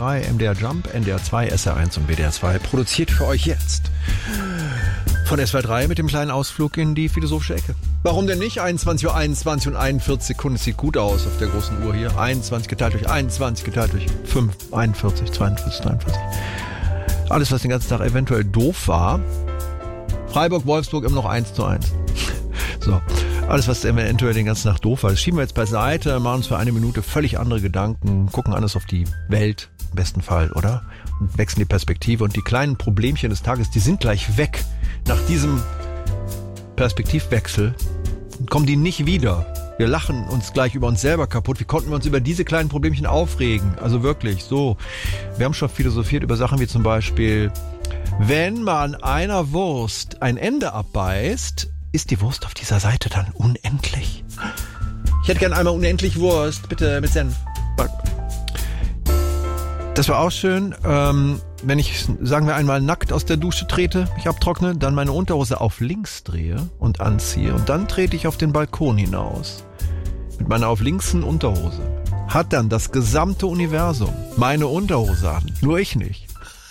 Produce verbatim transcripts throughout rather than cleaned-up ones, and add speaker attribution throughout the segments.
Speaker 1: drei, M D R Jump, N D R zwei, S R eins und W D R zwei produziert für euch jetzt von S W R drei mit dem kleinen Ausflug in die philosophische Ecke. Warum denn nicht? einundzwanzig Uhr einundzwanzig und einundvierzig Sekunden. Es sieht gut aus auf der großen Uhr hier. einundzwanzig geteilt durch einundzwanzig geteilt durch fünf, einundvierzig, zweiundvierzig, dreiundvierzig. Alles, was den ganzen Tag eventuell doof war. Freiburg, Wolfsburg immer noch eins zu eins. So, alles, was eventuell den ganzen Tag doof war, das schieben wir jetzt beiseite, machen uns für eine Minute völlig andere Gedanken, gucken anders auf die Welt, im besten Fall, oder? Und wechseln die Perspektive. Und die kleinen Problemchen des Tages, die sind gleich weg. Nach diesem Perspektivwechsel kommen die nicht wieder. Wir lachen uns gleich über uns selber kaputt. Wie konnten wir uns über diese kleinen Problemchen aufregen? Also wirklich, so. Wir haben schon philosophiert über Sachen wie zum Beispiel, wenn man einer Wurst ein Ende abbeißt, ist die Wurst auf dieser Seite dann unendlich? Ich hätte gern einmal unendlich Wurst, bitte mit Senf. Das war auch schön, ähm, wenn ich, sagen wir einmal, nackt aus der Dusche trete, mich abtrockne, dann meine Unterhose auf links drehe und anziehe und dann trete ich auf den Balkon hinaus. Mit meiner auf linksen Unterhose. Hat dann das gesamte Universum meine Unterhose an, nur ich nicht.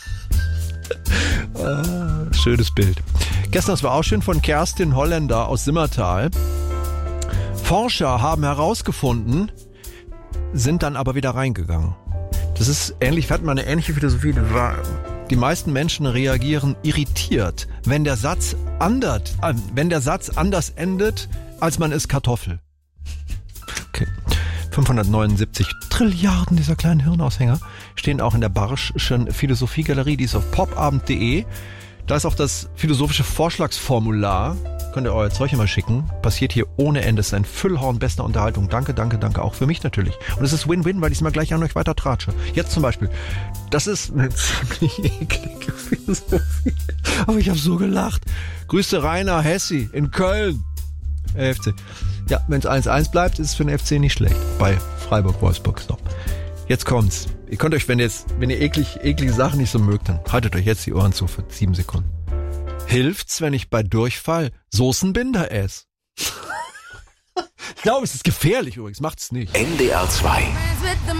Speaker 1: Ah, schönes Bild. Gestern, das war auch schön, von Kerstin Holländer aus Simmertal. Forscher haben herausgefunden, sind dann aber wieder reingegangen. Das ist ähnlich, wir hatten mal eine ähnliche Philosophie. Die meisten Menschen reagieren irritiert, wenn der Satz anders, äh, wenn der Satz anders endet, als man ist Kartoffel. Okay. fünfhundertneunundsiebzig Trilliarden dieser kleinen Hirnaushänger stehen auch in der Barschschen Philosophiegalerie, die ist auf popabend punkt de. Da ist auch das philosophische Vorschlagsformular. Könnt ihr euer Zeug immer schicken. Passiert hier ohne Ende. Es ist ein Füllhorn bester Unterhaltung. Danke, danke, danke. Auch für mich natürlich. Und es ist Win-Win, weil ich es mal gleich an euch weiter tratsche. Jetzt zum Beispiel. Das ist eine ziemlich eklige Philosophie. Aber ich habe so gelacht. Grüße Rainer Hessi in Köln. F C. Ja, wenn es eins eins bleibt, ist es für den F C nicht schlecht. Bei Freiburg-Wolfsburg. So. Jetzt kommt's. Ihr könnt euch, wenn ihr jetzt, wenn ihr eklig, eklige Sachen nicht so mögt, dann haltet euch jetzt die Ohren zu für sieben Sekunden. Hilft's, wenn ich bei Durchfall Soßenbinder esse? Ich glaube, es ist gefährlich übrigens. Macht's nicht.
Speaker 2: N D R zwei.